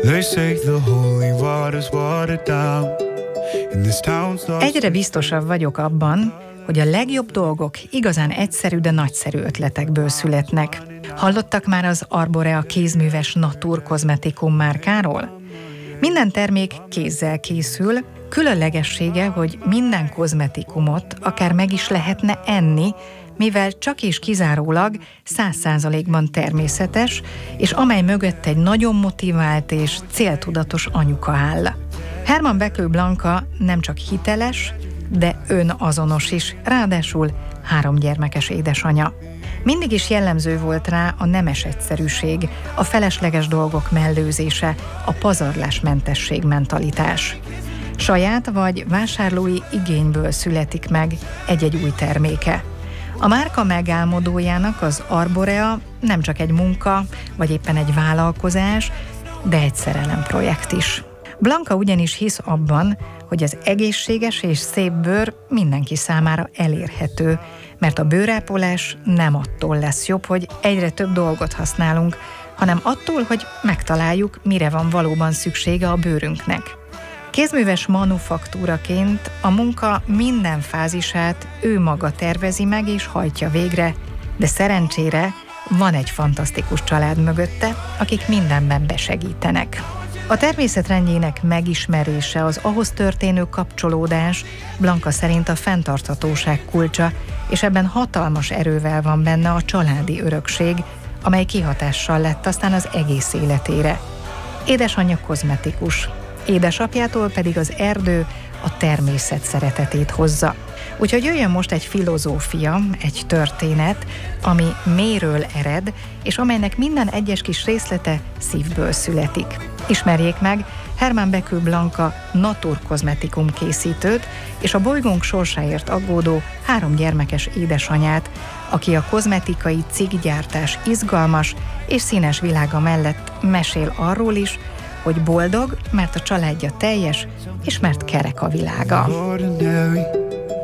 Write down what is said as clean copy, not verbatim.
Egyre biztosabb vagyok abban, hogy a legjobb dolgok igazán egyszerű, de nagyszerű ötletekből születnek. Hallottak már az Arborea kézműves naturkozmetikum márkáról? Minden termék kézzel készül, különlegessége, hogy minden kozmetikumot akár meg is lehetne enni, mivel csak és kizárólag 100%-ban természetes, és amely mögött egy nagyon motivált és céltudatos anyuka áll. Herman Bekő Blanka nem csak hiteles, de önazonos is, ráadásul 3 gyermekes édesanya. Mindig is jellemző volt rá a nemes egyszerűség, a felesleges dolgok mellőzése, a pazarlásmentesség mentalitás. Saját vagy vásárlói igényből születik meg egy-egy új terméke. A márka megálmodójának az Arborea nem csak egy munka, vagy éppen egy vállalkozás, de egy szerelemprojekt is. Blanka ugyanis hisz abban, hogy az egészséges és szép bőr mindenki számára elérhető, mert a bőrápolás nem attól lesz jobb, hogy egyre több dolgot használunk, hanem attól, hogy megtaláljuk, mire van valóban szüksége a bőrünknek. Kézműves manufaktúraként a munka minden fázisát ő maga tervezi meg és hajtja végre, de szerencsére van egy fantasztikus család mögötte, akik mindenben besegítenek. A természet rendjének megismerése, az ahhoz történő kapcsolódás Blanka szerint a fenntarthatóság kulcsa, és ebben hatalmas erővel van benne a családi örökség, amely kihatással lett aztán az egész életére. Édesanyja kozmetikus, édesapjától pedig az erdő a természet szeretetét hozza. Úgyhogy jöjjön most egy filozófia, egy történet, ami mélyről ered, és amelynek minden egyes kis részlete szívből születik. Ismerjék meg Herman Bekő Blanka naturkozmetikum készítőt és a bolygónk sorsáért aggódó 3 gyermekes édesanyát, aki a kozmetikai cikkgyártás izgalmas és színes világa mellett mesél arról is, hogy boldog, mert a családja teljes, és mert kerek a világa.